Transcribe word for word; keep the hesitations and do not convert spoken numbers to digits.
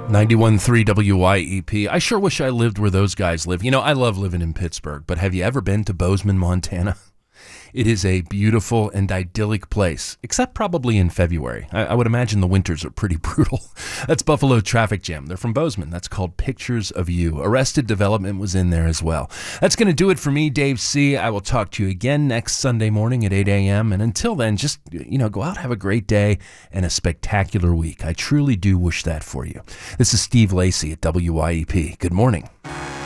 ninety-one point three W Y E P. I sure wish I lived where those guys live. You know, I love living in Pittsburgh, but have you ever been to Bozeman, Montana? It is a beautiful and idyllic place, except probably in February. I, I would imagine the winters are pretty brutal. That's Buffalo Traffic Jam. They're from Bozeman. That's called Pictures of You. Arrested Development was in there as well. That's going to do it for me, Dave C. I will talk to you again next Sunday morning at eight a.m. And until then, just, you know, go out, have a great day and a spectacular week. I truly do wish that for you. This is Steve Lacy at W Y E P. Good morning.